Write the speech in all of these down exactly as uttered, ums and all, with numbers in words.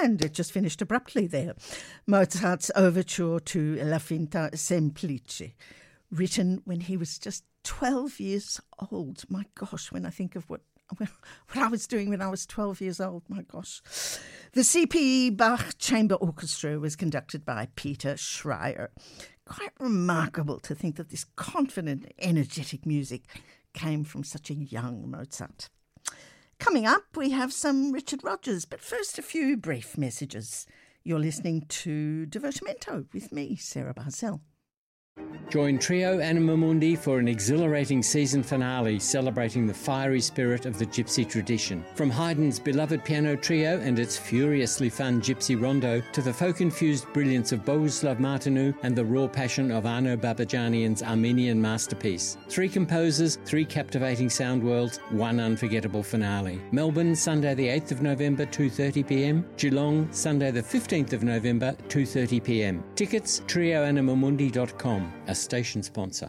And it just finished abruptly there. Mozart's overture to La Finta Semplice, written when he was just twelve years old. My gosh, when I think of what what I was doing when I was twelve years old, my gosh. The C P E Bach Chamber Orchestra was conducted by Peter Schreier. Quite remarkable to think that this confident, energetic music came from such a young Mozart. Coming up, we have some Richard Rodgers, but first a few brief messages. You're listening to Divertimento with me, Sarah Barzell. Join Trio Anima Mundi for an exhilarating season finale celebrating the fiery spirit of the gypsy tradition. From Haydn's beloved piano trio and its furiously fun gypsy rondo to the folk-infused brilliance of Bohuslav Martinu and the raw passion of Arno Babajanian's Armenian masterpiece. Three composers, three captivating sound worlds, one unforgettable finale. Melbourne, Sunday the eighth of November, two thirty p m. Geelong, Sunday the fifteenth of November, two thirty p m. Tickets, trio anima mundi dot com. A station sponsor.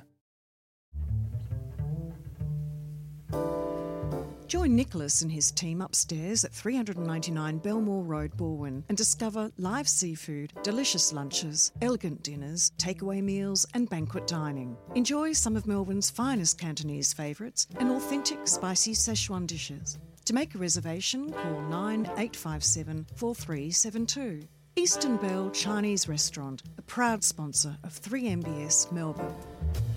Join Nicholas and his team upstairs at three ninety-nine Belmore Road, Balwyn, and discover live seafood, delicious lunches, elegant dinners, takeaway meals and banquet dining. Enjoy some of Melbourne's finest Cantonese favourites and authentic spicy Szechuan dishes. To make a reservation, call nine eight five seven, four three seven two. Eastern Bell Chinese Restaurant, a proud sponsor of three M B S Melbourne.